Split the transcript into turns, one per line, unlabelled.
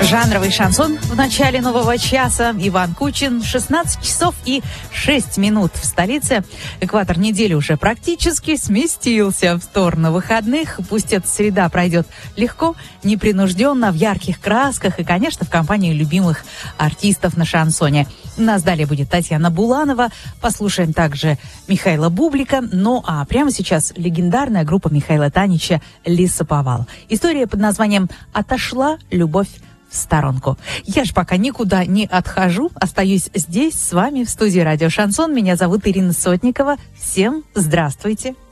Жанровый шансон в начале нового часа. Иван Кучин. 16 часов и 6 минут в столице. Экватор недели уже практически сместился в сторону выходных. Пусть эта среда пройдет легко, непринужденно, в ярких красках и, конечно, в компании любимых артистов на шансоне. У нас далее будет Татьяна Буланова. Послушаем также Михаила Бублика. Ну а прямо сейчас легендарная группа Михаила Танича «Лесоповал». История под названием «Отошла любовь в сторонку». Я ж пока никуда не отхожу, остаюсь здесь с вами в студии «Радио Шансон». Меня зовут Ирина Сотникова. Всем здравствуйте.